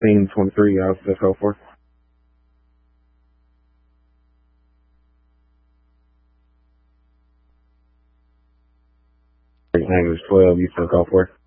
Scene 23, I'll call for. Angle 12, you can call for.